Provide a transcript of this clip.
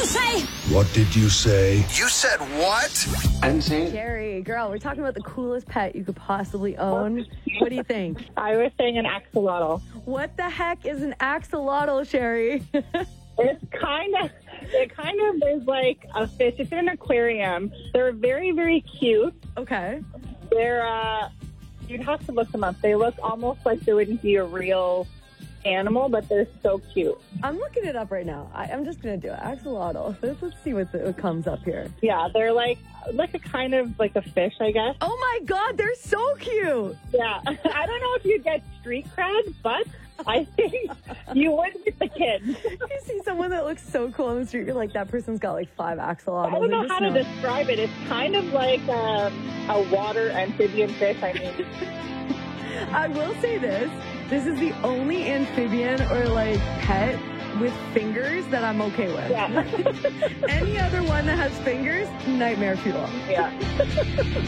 you say? What did you say? You said what? Sherry, girl, we're talking about the coolest pet you could possibly own. What do you think? I was saying an axolotl. What the heck is an axolotl, Sherry? It kind of is like a fish. It's in an aquarium. They're very, very cute. Okay. They're, you'd have to look them up. They look almost like they wouldn't be a real animal, but they're so cute. I'm looking it up right now. I'm just going to do it. Axolotl. Let's see what comes up here. Yeah, they're like a kind of like a fish, I guess. Oh my God, they're so cute. Yeah. I don't know if you'd get street cred, but I think you would with the kids. You see someone that looks so cool on the street, you're like, that person's got like 5 axolotls. I don't know how to describe it. It's kind of like a water amphibian fish, I mean. I will say this. This is the only amphibian or like pet with fingers that I'm okay with. Yeah. Any other one that has fingers, nightmare fuel. Yeah.